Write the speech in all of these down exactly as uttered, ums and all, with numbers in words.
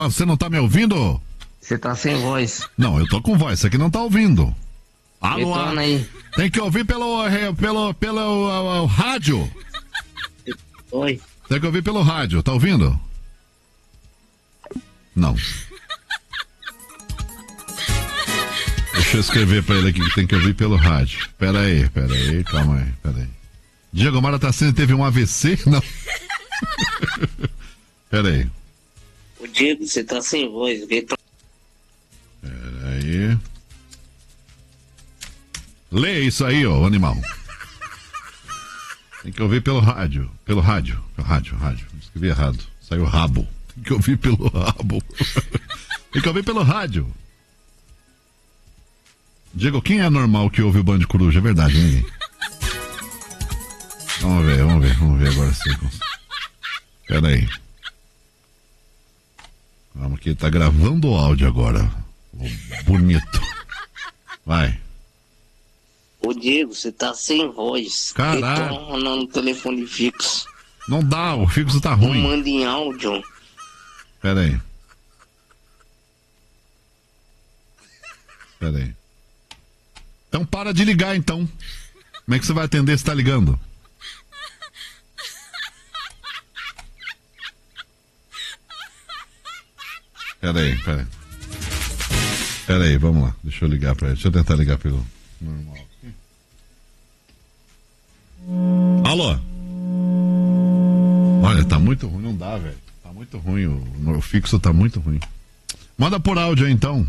Você não tá me ouvindo? Você tá sem voz. Não, eu tô com voz, você que não tá ouvindo. Alô, Retorna aí. tem que ouvir pelo, pelo, pelo uh, uh, rádio. Oi. Tem que ouvir pelo rádio, tá ouvindo? Não. Deixa eu escrever pra ele aqui que tem que ouvir pelo rádio. Pera aí, pera aí, calma aí, pera aí. Diego Amara Tassini teve um A V C? Não. Pera aí. O Diego, você tá sem voz. Retorna. Pera aí. Lê isso aí, ó, animal. Tem que ouvir pelo rádio. Pelo rádio. Pelo rádio, rádio. Escrevi errado. Saiu rabo. Tem que ouvir pelo rabo. Tem que ouvir pelo rádio. Diego, quem é normal que ouve o Band Coruja? É verdade, ninguém. Vamos ver, vamos ver, vamos ver agora sim. Pera aí. Vamos que ele tá gravando o áudio agora. Oh, bonito. Vai. Ô Diego, você tá sem voz. Caralho. Retorna no telefone fixo. Não dá, o fixo tá ruim. Não manda em áudio. Pera aí. Pera aí. Então para de ligar, então. Como é que você vai atender se tá ligando? Pera aí, pera aí. Pera aí, vamos lá. Deixa eu ligar pra ele. Deixa eu tentar ligar pelo normal. Alô? Olha, tá muito ruim, não dá, velho. Tá muito ruim, o, o fixo tá muito ruim. Manda por áudio aí, então.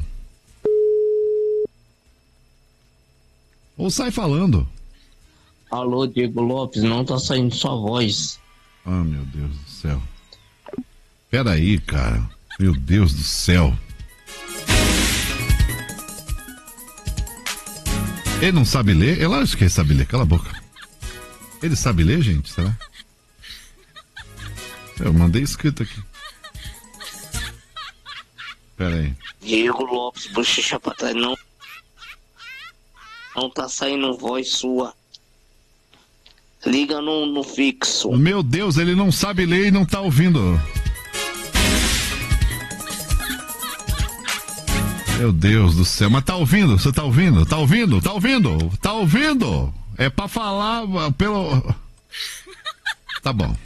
Ou sai falando. Alô, Diego Lopes, não tá saindo sua voz. Ah, meu Deus do céu. Pera aí, cara. Meu Deus do céu. Ele não sabe ler? É lógico que ele sabe ler, cala a boca. Ele sabe ler, gente? Será? Eu mandei escrito aqui. Pera aí. Diego Lopes, bochecha pra trás, não. Não tá saindo voz sua. Liga no, no fixo. Meu Deus, ele não sabe ler e não tá ouvindo. Meu Deus do céu, mas tá ouvindo? Você tá ouvindo? Tá ouvindo? Tá ouvindo? Tá ouvindo? É pra falar pelo... Tá bom.